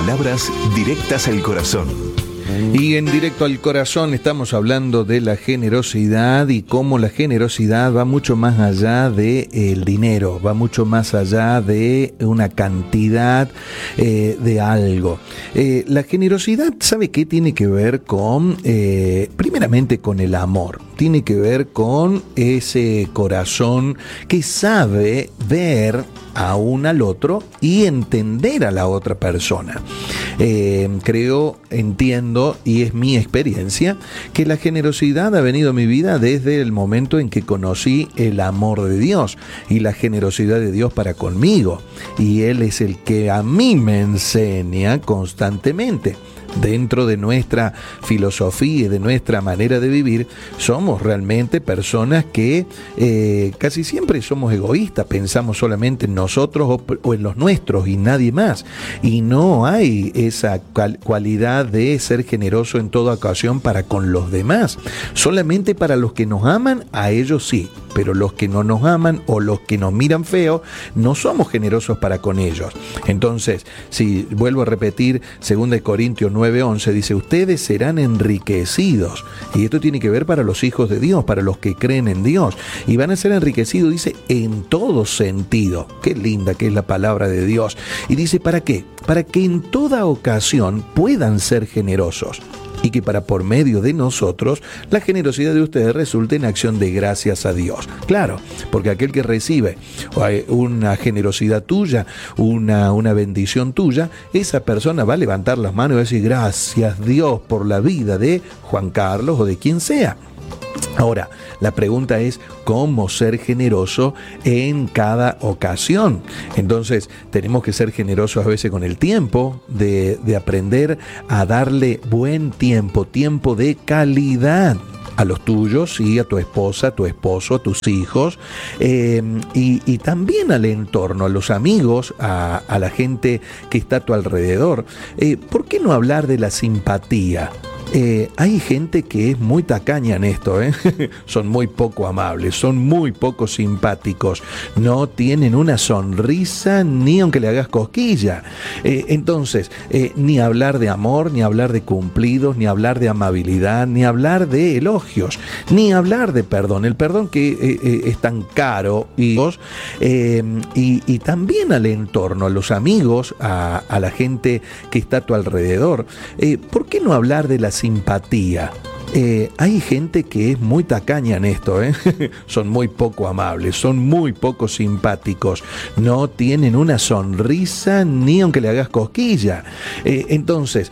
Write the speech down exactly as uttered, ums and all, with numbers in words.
Palabras directas al corazón. Y en Directo al Corazón estamos hablando de la generosidad y cómo la generosidad va mucho más allá del dinero, va mucho más allá de una cantidad eh, de algo. Eh, la generosidad, ¿sabe qué? Tiene que ver con, eh, primeramente con el amor, tiene que ver con ese corazón que sabe ver aún al otro y entender a la otra persona. Eh, creo, entiendo, y es mi experiencia, que la generosidad ha venido a mi vida desde el momento en que conocí el amor de Dios y la generosidad de Dios para conmigo. Y Él es el que a mí me enseña constantemente. Dentro de nuestra filosofía y de nuestra manera de vivir, somos realmente personas que eh, casi siempre somos egoístas, pensamos solamente en nosotros o, o en los nuestros y nadie más. Y no hay esa cual, cualidad de ser generoso en toda ocasión para con los demás. Solamente para los que nos aman, a ellos sí. Pero los que no nos aman o los que nos miran feo, no somos generosos para con ellos. Entonces, si vuelvo a repetir, segunda de Corintios nueve once dice, ustedes serán enriquecidos. Y esto tiene que ver para los hijos de Dios, para los que creen en Dios. Y van a ser enriquecidos, dice, en todo sentido. Qué linda que es la palabra de Dios. Y dice, ¿para qué? Para que en toda ocasión puedan ser generosos. Y que para por medio de nosotros la generosidad de ustedes resulte en acción de gracias a Dios. Claro, porque aquel que recibe una generosidad tuya, una, una bendición tuya, esa persona va a levantar las manos y va a decir gracias Dios por la vida de Juan Carlos o de quien sea. Ahora, la pregunta es cómo ser generoso en cada ocasión. Entonces, tenemos que ser generosos a veces con el tiempo, de, de aprender a darle buen tiempo, tiempo de calidad a los tuyos, sí, a tu esposa, a tu esposo, a tus hijos, eh, y, y también al entorno, a los amigos, a, a la gente que está a tu alrededor. Eh, ¿Por qué no hablar de la simpatía? Eh, hay gente que es muy tacaña en esto, ¿eh? Son muy poco amables, son muy poco simpáticos, no tienen una sonrisa ni aunque le hagas cosquilla. Eh, entonces, eh, ni hablar de amor, ni hablar de cumplidos, ni hablar de amabilidad, ni hablar de elogios, ni hablar de perdón. El perdón que eh, eh, es tan caro y, eh, y, y también al entorno, a los amigos, a, a la gente que está a tu alrededor. Eh, ¿Por qué no hablar de la simpatía? Eh, hay gente que es muy tacaña en esto, ¿eh? Son muy poco amables, son muy poco simpáticos, no tienen una sonrisa ni aunque le hagas cosquilla. Eh, entonces,